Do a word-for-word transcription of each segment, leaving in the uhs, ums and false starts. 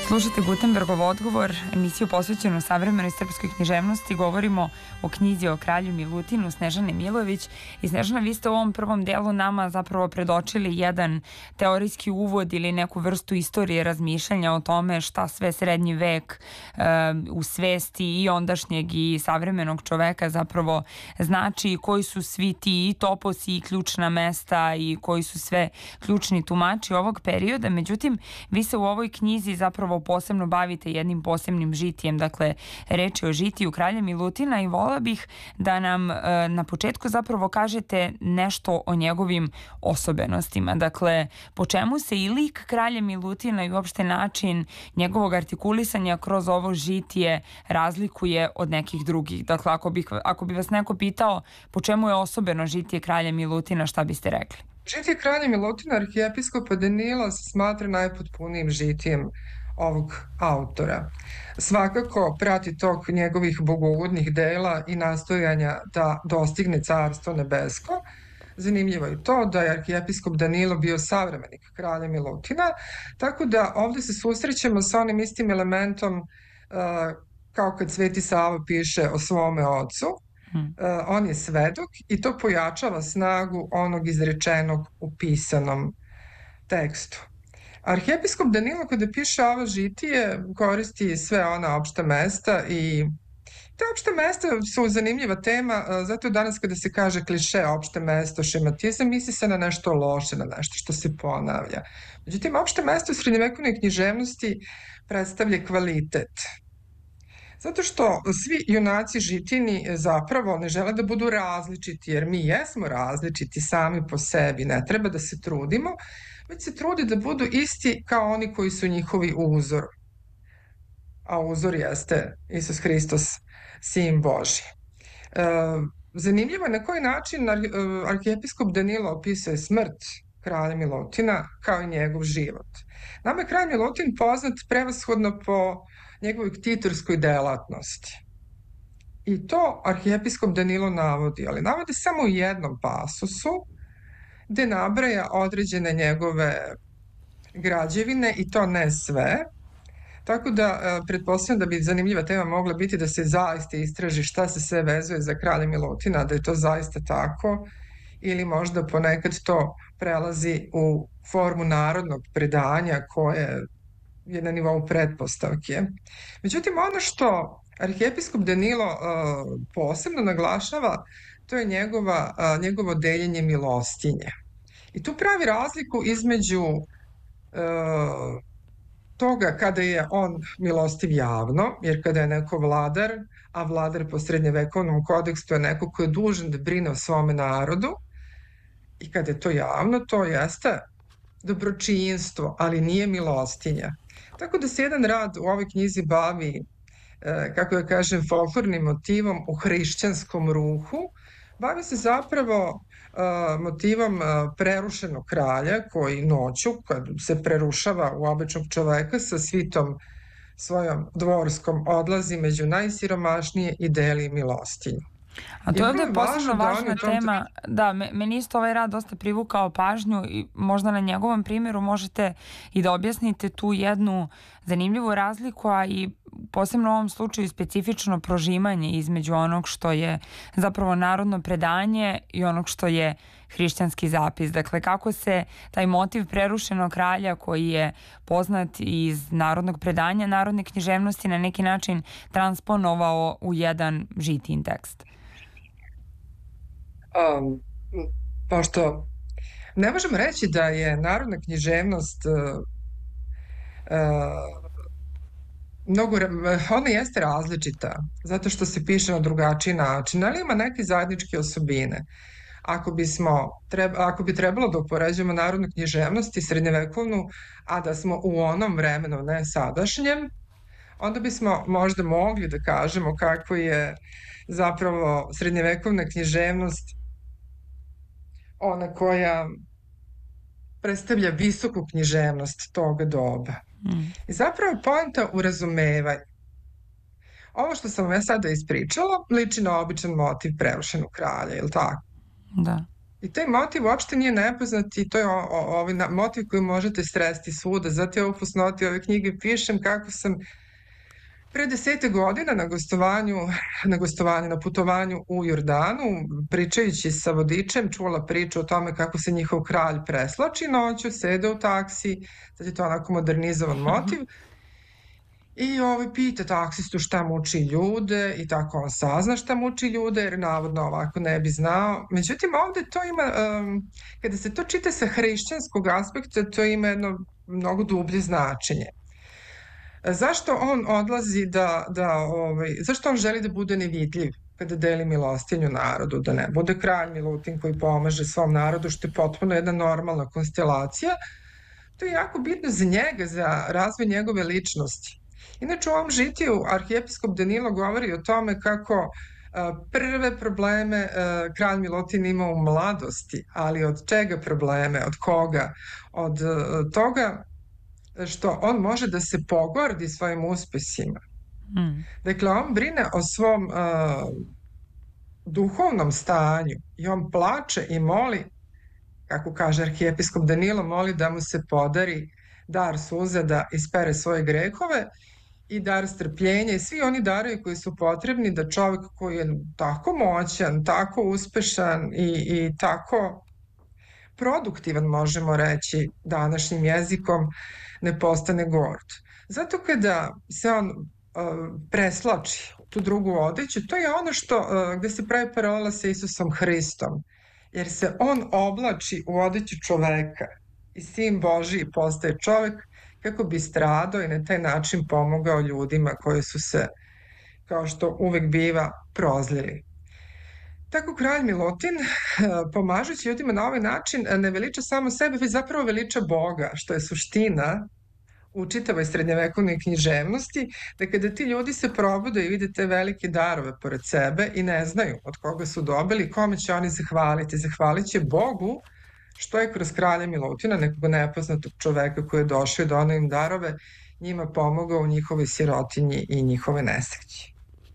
Slušajte Gutenbergov odgovor, emisiju posvećenu savremenoj srpskoj književnosti. Govorimo o knjizi o kralju Milutinu Snežane Milojević. I Snežana, vi ste u ovom prvom delu nama zapravo predočili jedan teorijski uvod ili neku vrstu istorije razmišljanja o tome šta sve srednji vek e, u svesti i ondašnjeg i savremenog čoveka zapravo znači, i koji su svi ti i toposi i ključna mesta i koji su sve ključni tumači ovog perioda. Međutim, vi se u ovoj knjizi zapravo posebno bavite jednim posebnim žitijem, dakle reč je o žitiju kralja Milutina, i vola bih da nam e, na početku zapravo kažete nešto o njegovim osobenostima, dakle po čemu se i lik kralja Milutina i uopšte način njegovog artikulisanja kroz ovo žitije razlikuje od nekih drugih. Dakle, ako, bih, ako bi vas neko pitao po čemu je osobeno žitije kralja Milutina, šta biste rekli? Žitije kralja Milutina arhijepiskopa Danila se smatra najpotpunijim žitijem ovog autora. Svakako prati tok njegovih bogougodnih dela i nastojanja da dostigne carstvo nebesko. Zanimljivo je to da je arhijepiskop Danilo bio savremenik kralja Milutina, tako da ovde se susrećemo sa onim istim elementom uh, kao kad Sveti Sava piše o svome ocu. Hmm. Uh, on je svedok i to pojačava snagu onog izrečenog u pisanom tekstu. Arhijepiskop Danilo kada piše ovo žitije koristi sve ona opšta mesta i te opšte mesta su zanimljiva tema, zato danas kada se kaže kliše opšte mesto, šematizam, misli se na nešto loše, na nešto što se ponavlja. Međutim, opšte mesto u srednjevekovnoj književnosti predstavlja kvalitet. Zato što svi junaci žitini zapravo ne žele da budu različiti, jer mi jesmo različiti sami po sebi, ne treba da se trudimo, već se trude da budu isti kao oni koji su njihovi uzor. A uzor jeste Isus Hristos, Sin Božji. E, zanimljivo je na koji način ar, arhijepiskop Danilo opisuje smrt kralja Milutina kao i njegov život. Nama je kralj Milutin poznat prevashodno po njegovoj ktitorskoj delatnosti. I to arhijepiskop Danilo navodi, ali navodi samo u jednom pasusu, gde nabraja određene njegove građevine i to ne sve. Tako da pretpostavljam da bi zanimljiva tema mogla biti da se zaista istraži šta se sve vezuje za kralja Milutina, da je to zaista tako, ili možda ponekad to prelazi u formu narodnog predanja koje je na nivou pretpostavke. Međutim, ono što arhijepiskop Danilo uh, posebno naglašava, to je njegova, uh, njegovo deljenje milostinje. I tu pravi razliku između uh, toga kada je on milostiv javno, jer kada je neko vladar, a vladar po srednjevekovnom kodekstu je neko ko je dužan da brine o svome narodu, i kada je to javno, to jeste dobročinstvo, ali nije milostinja. Tako da se jedan rad u ovoj knjizi bavi, kako ja kažem, folklornim motivom u hrišćanskom ruhu, bavi se zapravo motivom prerušenog kralja koji noću, kad se prerušava u običnog čoveka sa svitom svojom dvorskom, odlazi među najsiromašnije i deli milostinju. A to je ovde posebno važna tema, da, meni isto ovaj rad dosta privukao pažnju i možda na njegovom primjeru možete i da objasnite tu jednu zanimljivu razliku, a i posebno u ovom slučaju specifično prožimanje između onog što je zapravo narodno predanje i onog što je hrišćanski zapis. Dakle, kako se taj motiv prerušenog kralja koji je poznat iz narodnog predanja, narodne književnosti na neki način transponovao u jedan žitijin tekst. Um, pošto ne možemo reći da je narodna književnost uh, uh, mnogo, ona jeste različita zato što se piše na drugačiji način, ali ima neke zajedničke osobine. Ako, bismo, treba, ako bi trebalo da upoređujemo narodnu književnost i srednjevekovnu, a da smo u onom vremenu, ne sadašnjem, onda bismo možda mogli da kažemo kako je zapravo srednjevekovna književnost ona koja predstavlja visoku književnost toga doba. Mm. I zapravo poenta u razumevanju. Ovo što sam vam ja sada ispričala liči na običan motiv prerušenog kralja, je li tako? Da. I taj motiv uopšte nije nepoznat i to je o, o, ovaj motiv koji možete sresti svuda. Zato ja u fusnoti ove knjige pišem kako sam pre desete godina na gostovanju, na gostovanju, na putovanju u Jordanu, pričajući sa vodičem, čula priču o tome kako se njihov kralj preslači noću, sede u taksi, sad je to onako modernizovan motiv, i ovaj pita taksistu šta muči ljude i tako on sazna šta muči ljude jer navodno ovako ne bi znao. Međutim, ovde to ima, um, kada se to čita sa hrišćanskog aspekta, to ima jedno mnogo dublje značenje. Zašto on odlazi da, da ovaj, zašto on želi da bude nevidljiv kada deli milostinju narodu, da ne bude kralj Milutin koji pomaže svom narodu, što je potpuno jedna normalna konstelacija. To je jako bitno za njega, za razvoj njegove ličnosti. Inače, u ovom žitiju arhijepiskop Danilo govori o tome kako a, prve probleme a, kralj Milutin ima u mladosti, ali od čega probleme, od koga? Od a, toga što on može da se pogordi svojim uspesima. Mm. Dakle, on brine o svom uh, duhovnom stanju i on plače i moli, kako kaže arhijepiskop Danilo, moli da mu se podari dar suza da ispere svoje grehove i dar strpljenja i svi oni darovi koji su potrebni da čovjek koji je tako moćan, tako uspešan i, i tako produktivan, možemo reći današnjim jezikom, ne postane gord. Zato kada se on uh, preslači tu drugu odeću, to je ono što, uh, gde se pravi paralela sa Isusom Hristom, jer se on oblači u odeću čoveka i sin Božiji postaje čovek kako bi stradao i na taj način pomogao ljudima koji su se, kao što uvek biva, prozlili. Tako kralj Milutin, pomažući ljudima na ovaj način, ne veliča samo sebe, već zapravo veliča Boga, što je suština u čitavoj srednjevekovnoj književnosti, da kada ti ljudi se probude i vide te velike darove pored sebe i ne znaju od koga su dobili, kome će oni zahvaliti. Zahvalit će Bogu, što je kroz kralja Milutina, nekog nepoznatog čoveka koji je došao da ono im darove, njima pomogao u njihovoj sirotinji i njihove nesreći.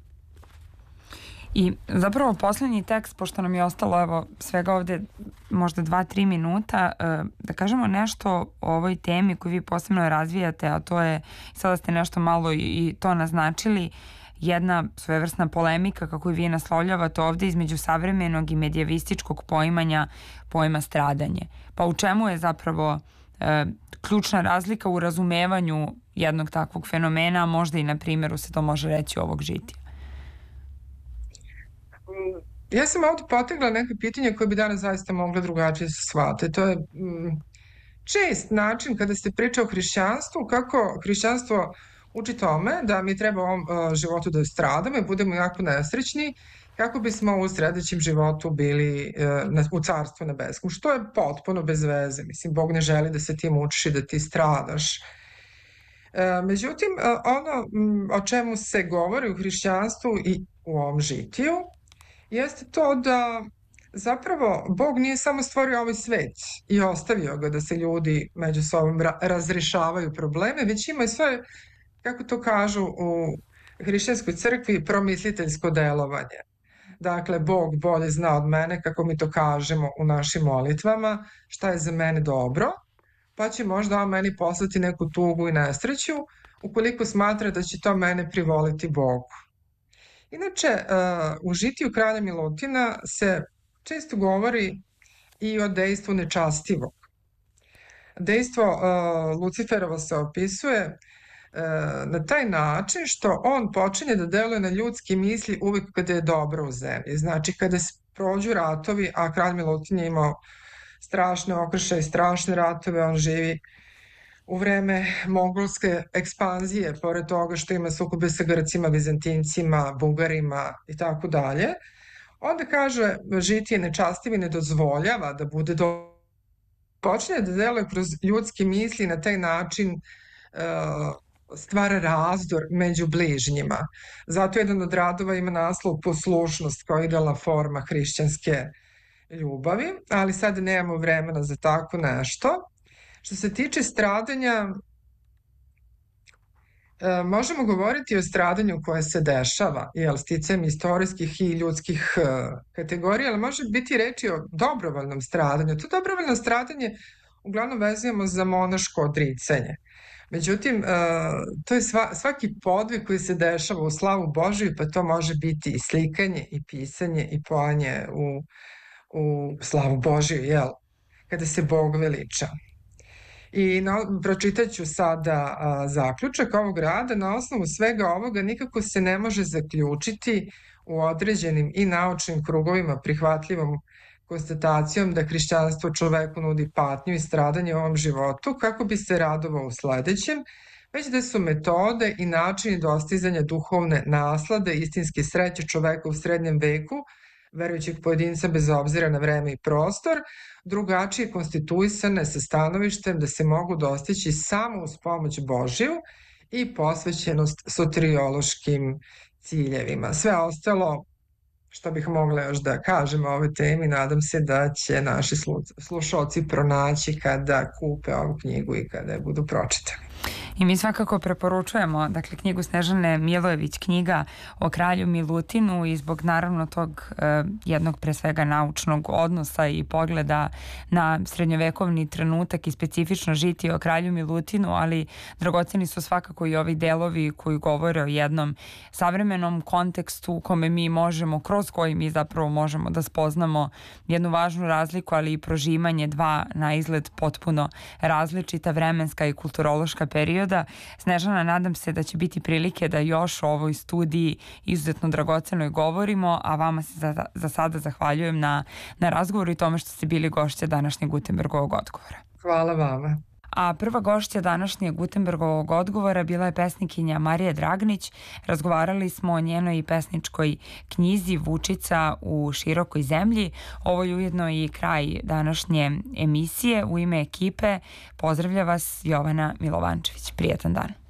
I zapravo poslednji tekst, pošto nam je ostalo evo svega ovde možda dva, tri minuta, da kažemo nešto o ovoj temi koju vi posebno razvijate, a to je, sada ste nešto malo i to naznačili, jedna svojevrsna polemika, kako i vi naslovljavate ovde, između savremenog i medijavističkog poimanja pojma stradanje. Pa u čemu je zapravo e, ključna razlika u razumevanju jednog takvog fenomena, a možda i na primjeru se to može reći ovog žitija? Ja sam ovdje potegla neke pitanje koje bi danas zaista mogla drugačije se shvatiti. To je mm, čest način kada se priča o hrišćanstvu, kako hrišćanstvo uči tome da mi treba u ovom uh, životu da stradamo i budemo jako nesrećni kako bismo u sledećem životu bili uh, na, u carstvu nebeskom, što je potpuno bez veze. Mislim, Bog ne želi da se ti mučiš i da ti stradaš. Uh, međutim, uh, ono um, o čemu se govori u hrišćanstvu i u ovom žitiju jeste to da zapravo Bog nije samo stvorio ovaj svet i ostavio ga da se ljudi među sobom ra razrešavaju probleme, već ima i sve, kako to kažu u hrišćanskoj crkvi, promisliteljsko delovanje. Dakle, Bog bolje zna od mene, kako mi to kažemo u našim molitvama, šta je za mene dobro, pa će možda on meni poslati neku tugu i nesreću, ukoliko smatra da će to mene privoliti Bogu. Inače, u žitiju kralja Milutina se često govori i o dejstvu nečastivog. Dejstvo Luciferova se opisuje na taj način što on počinje da deluje na ljudske misli uvijek kada je dobro u zemlji. Znači, kada se prođu ratovi, a kralj Milutin je imao strašne okršaje i strašne ratove, on živi u vreme mongolske ekspanzije, pored toga što ima sukobe sa Grcima, Vizantincima, Bugarima i tako dalje, onda kaže žitije nečastivi ne dozvoljava da bude do... počinje da deluje kroz ljudske misli na taj način uh, stvara razdor među bližnjima. Zato jedan od radova ima naslov poslušnost kao idealna forma hrišćanske ljubavi, ali sad nemamo vremena za tako nešto. Što se tiče stradanja, e, možemo govoriti o stradanju koje se dešava, jel, sticajem istorijskih i ljudskih e, kategorija, ali može biti reči o dobrovoljnom stradanju. To dobrovoljno stradanje uglavnom vezujemo za monaško odricanje. Međutim, e, to je sva, svaki podvig koji se dešava u slavu Božiju, pa to može biti i slikanje, i pisanje, i poanje u, u slavu Božiju, jel? Kada se Bog veliča. I na, pročitat ću sada a, zaključak ovog rada. Na osnovu svega ovoga nikako se ne može zaključiti u određenim i naučnim krugovima prihvatljivom konstatacijom da hrišćanstvo čoveku nudi patnju i stradanje u ovom životu kako bi se radovao u sledećem, već da su metode i načini dostizanja duhovne naslade istinske sreće čoveka u srednjem veku, verujućeg pojedinca bez obzira na vreme i prostor, drugačije konstituisane sa stanovištem da se mogu dostići samo uz pomoć Božiju i posvećenost soteriološkim ciljevima. Sve ostalo što bih mogla još da kažem o ovoj temi, nadam se da će naši slušalci pronaći kada kupe ovu knjigu i kada je budu pročitali. I mi svakako preporučujemo, dakle, knjigu Snežane Milojević, knjiga o kralju Milutinu, i zbog naravno tog eh, jednog pre svega naučnog odnosa i pogleda na srednjovekovni trenutak i specifično žitije o kralju Milutinu, ali dragoceni su svakako i ovi delovi koji govore o jednom savremenom kontekstu u kome mi možemo, kroz koji mi zapravo možemo da spoznamo jednu važnu razliku, ali i prožimanje dva na izgled potpuno različita vremenska i kulturološka perioda. Snežana, nadam se da će biti prilike da još o ovoj studiji izuzetno dragocenoj govorimo, a vama se za, za sada zahvaljujem na, na razgovoru i tome što ste bili gošća današnjeg Gutenbergovog odgovora. Hvala vama. A prva gošća današnjeg Gutenbergovog odgovora bila je pesnikinja Marija Dragnić. Razgovarali smo o njenoj pesničkoj knjizi Vučica u širokoj zemlji. Ovo je ujedno i kraj današnje emisije. U ime ekipe pozdravlja vas Jovana Milovančević. Prijetan dan.